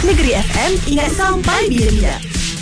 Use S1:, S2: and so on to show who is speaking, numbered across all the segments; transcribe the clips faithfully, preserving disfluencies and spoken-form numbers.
S1: Negeri F M, ingat sampai bila-bila.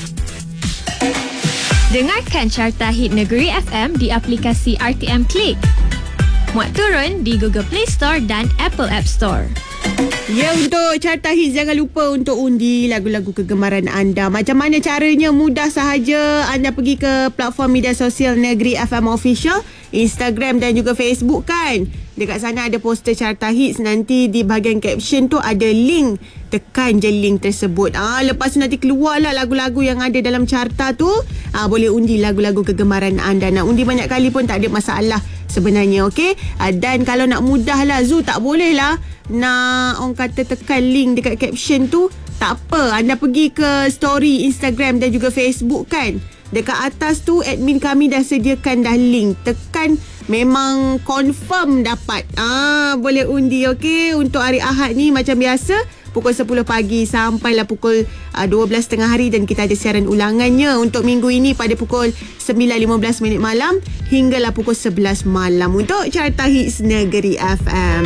S2: Dengarkan Carta Hit Negeri F M di aplikasi R T M Click. Muat turun di Google Play Store dan Apple App Store.
S3: Ya, untuk Carta Hits jangan lupa untuk undi lagu-lagu kegemaran anda. Macam mana caranya? Mudah sahaja. Anda pergi ke platform media sosial Negeri F M Official, Instagram dan juga Facebook kan. Dekat sana ada poster Carta Hits. Nanti di bahagian caption tu ada link. Tekan je link tersebut. Ah, lepas tu nanti keluarlah lagu-lagu yang ada dalam carta tu. Ah, boleh undi lagu-lagu kegemaran anda. Nak undi banyak kali pun tak ada masalah sebenarnya, okey? Ah, dan kalau nak mudah lah Zu, tak boleh lah nak orang kata tekan link dekat caption tu. Tak apa, anda pergi ke story Instagram dan juga Facebook kan. Dekat atas tu admin kami dah sediakan dah link. Tekan, memang confirm dapat. Ah, boleh undi, okey? Untuk hari Ahad ni macam biasa pukul sepuluh pagi sampailah pukul uh, dua belas tengah hari, dan kita ada siaran ulangannya untuk minggu ini pada pukul sembilan lima belas minit malam hinggalah pukul sebelas malam untuk Carta Hits Negeri F M.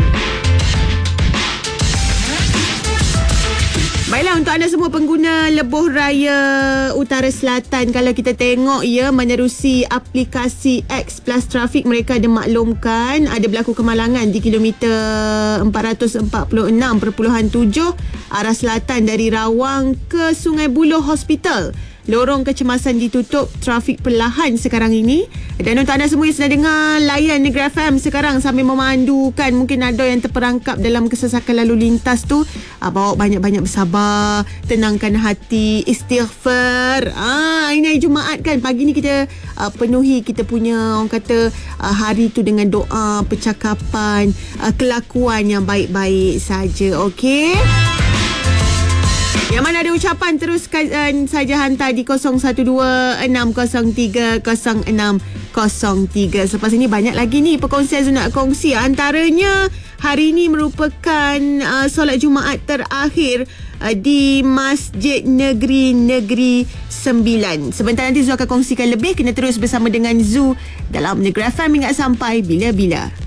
S3: Baiklah, untuk anda semua pengguna Lebuh Raya Utara Selatan, kalau kita tengok ya, menerusi aplikasi X Plus Traffic, mereka ada maklumkan ada berlaku kemalangan di kilometer empat ratus empat puluh enam perpuluhan tujuh arah selatan dari Rawang ke Sungai Buloh Hospital. Lorong kecemasan ditutup, trafik perlahan sekarang ini. Dan untuk anda semua yang sedang dengar layan Negeri F M sekarang sambil memandukan, mungkin ada yang terperangkap dalam kesesakan lalu lintas tu, ah, bawa banyak-banyak bersabar, tenangkan hati, istighfar. Ah, ini hari Jumaat kan, pagi ni kita ah, penuhi kita punya orang kata ah, hari tu dengan doa, percakapan, ah, kelakuan yang baik-baik saja, okey? Yang mana ada ucapan, teruskan uh, saja hantar di kosong satu dua enam kosong tiga kosong enam kosong tiga. Selepas ini banyak lagi ni perkongsian Zul nak kongsi. Antaranya hari ini merupakan uh, solat Jumaat terakhir uh, di Masjid Negeri Negeri Sembilan. Sebentar nanti Zul akan kongsikan lebih. Kena terus bersama dengan Zul dalam Negeri F M hingga sampai bila-bila.